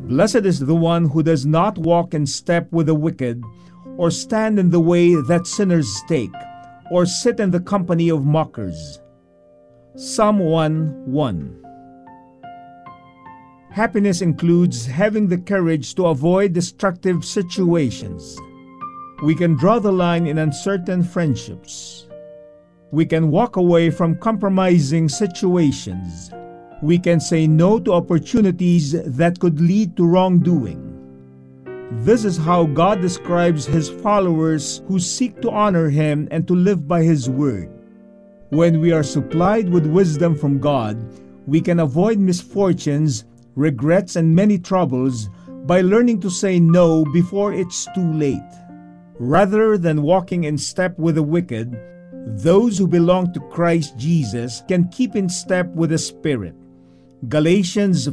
Blessed is the one who does not walk in step with the wicked, or stand in the way that sinners take, or sit in the company of mockers. Psalm 1:1. Happiness includes having the courage to avoid destructive situations. We can draw the line in uncertain friendships. We can walk away from compromising situations. We can say no to opportunities that could lead to wrongdoing. This is how God describes His followers who seek to honor Him and to live by His word. When we are supplied with wisdom from God, we can avoid misfortunes, regrets, and many troubles by learning to say no before it's too late. Rather than walking in step with the wicked, those who belong to Christ Jesus can keep in step with the Spirit. Galatians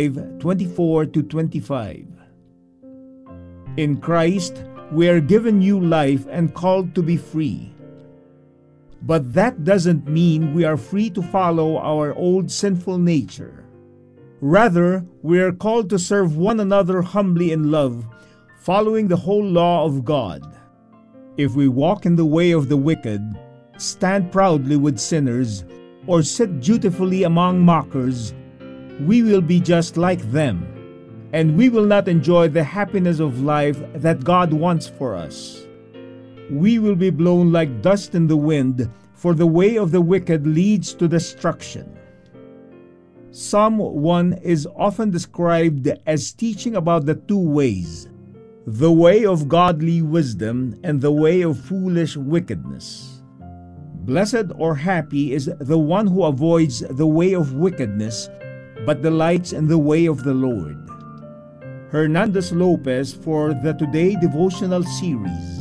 5:24-25. In Christ, we are given new life and called to be free. But that doesn't mean we are free to follow our old sinful nature. Rather, we are called to serve one another humbly in love, following the whole law of God. If we walk in the way of the wicked, stand proudly with sinners, or sit dutifully among mockers, we will be just like them, and we will not enjoy the happiness of life that God wants for us. We will be blown like dust in the wind, for the way of the wicked leads to destruction. Psalm 1 is often described as teaching about the two ways, the way of godly wisdom and the way of foolish wickedness. Blessed or happy is the one who avoids the way of wickedness, but delights in the way of the Lord. Hernandez Lopez for the Today Devotional Series.